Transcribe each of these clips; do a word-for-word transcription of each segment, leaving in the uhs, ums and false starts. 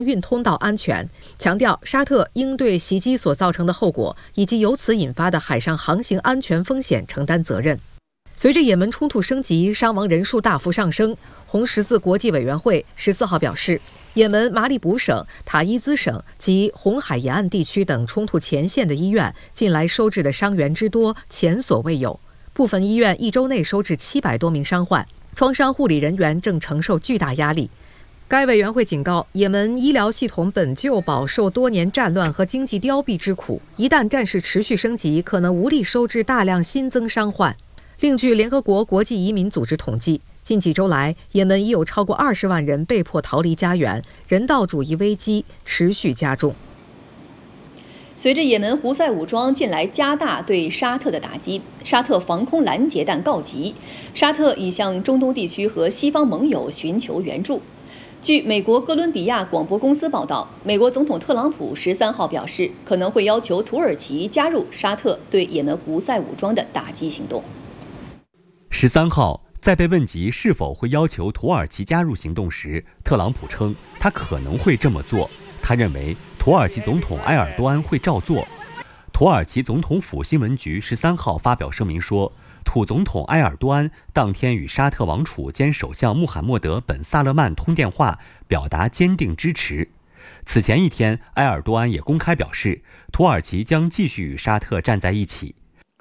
运通道安全，强调沙特应对袭击所造成的后果以及由此引发的海上航行安全风险承担责任。随着也门冲突升级，伤亡人数大幅上升，红十字国际委员会十四号表示，也门马里卜省、塔伊兹省及红海沿岸地区等冲突前线的医院近来收治的伤员之多前所未有，部分医院一周内收治七百多名伤患，创伤护理人员正承受巨大压力。该委员会警告，也门医疗系统本就饱受多年战乱和经济凋敝之苦，一旦战事持续升级，可能无力收治大量新增伤患。另据联合国国际移民组织统计，近几周来，也门已有超过二十万人被迫逃离家园，人道主义危机持续加重。 随着也门胡塞武装近来加大对沙特的打击，沙特防空拦截弹告急，沙特已向中东地区和西方盟友寻求援助。据美国哥伦比亚广播公司报道，美国总统特朗普十三号表示，可能会要求土耳其加入沙特对也门胡塞武装的打击行动。 十三号，在被问及是否会要求土耳其加入行动时，特朗普称他可能会这么做。他认为土耳其总统埃尔多安会照做。土耳其总统府新闻局十三号发表声明说，土总统埃尔多安当天与沙特王储兼首相穆罕默德·本·萨勒曼通电话，表达坚定支持。此前一天，埃尔多安也公开表示，土耳其将继续与沙特站在一起。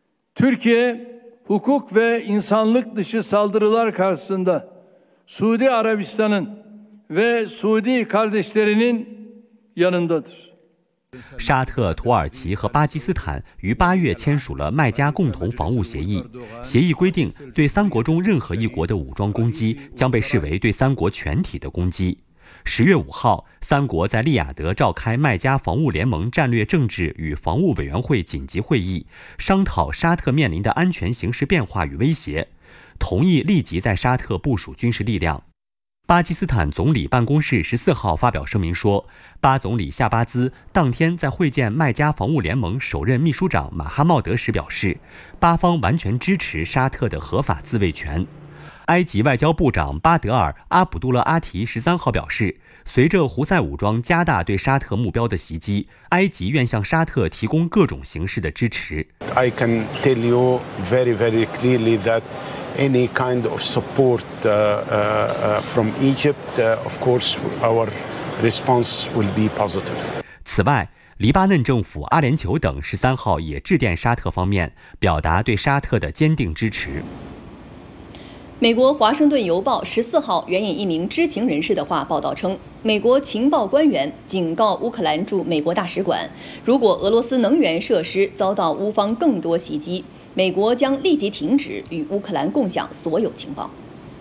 Türkiye,hukuk ve insanlık dışı saldırılar karşısında Suudi Arabistan'ın ve Suudi kardeşlerinin yanındadır. 沙特、土耳其和巴基斯坦于八月签署了麦加共同防务协议。协议规定，对三国中任何一国的武装攻击将被视为对三国全体的攻击。十月五号，三国在利雅得召开麦加防务联盟战略政治与防务委员会紧急会议，商讨沙特面临的安全形势变化与威胁，同意立即在沙特部署军事力量。巴基斯坦总理办公室十四号发表声明说，巴总理夏巴兹当天在会见麦加防务联盟首任秘书长马哈茂德时表示，巴方完全支持沙特的合法自卫权。埃及外交部长巴德尔·阿卜杜勒阿提十三号表示，随着胡塞武装加大对沙特目标的袭击，埃及愿向沙特提供各种形式的支持。 I can tell you very, very clearly that any kind of support uh, uh, from Egypt, uh, of course, our response will be positive. 此外，黎巴嫩政府、阿联酋等十三号也致电沙特方面，表达对沙特的坚定支持。 美国《华盛顿邮报》十四号援引一名知情人士的话报道称，美国情报官员警告乌克兰驻美国大使馆，如果俄罗斯能源设施遭到乌方更多袭击，美国将立即停止与乌克兰共享所有情报。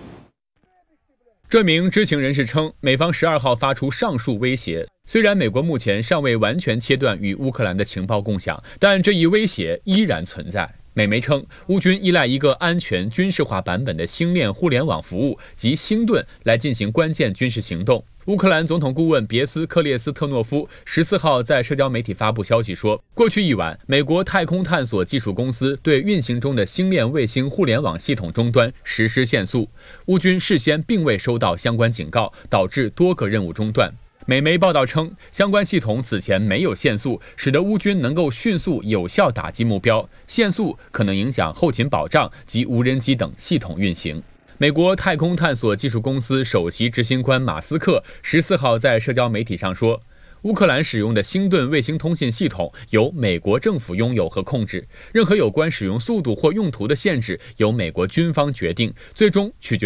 这名知情人士称，美方十二号发出上述威胁，虽然美国目前尚未完全切断与乌克兰的情报共享，但这一威胁依然存在。美媒称，乌军依赖一个安全军事化版本的星链互联网服务及星盾来进行关键军事行动。乌克兰总统顾问别斯科列斯特诺夫十四号在社交媒体发布消息说，过去一晚，美国太空探索技术公司对运行中的星链卫星互联网系统终端实施限速，乌军事先并未收到相关警告，导致多个任务中断。美媒报道称，相关系统此前没有限速，使得乌军能够迅速有效打击目标。限速可能影响后勤保障及无人机等系统运行。美国太空探索技术公司首席执行官马斯克十四号在社交媒体上说，乌克兰使用的星盾卫星通信系统由美国政府拥有和控制，任何有关使用速度或用途的限制由美国军方决定，最终取决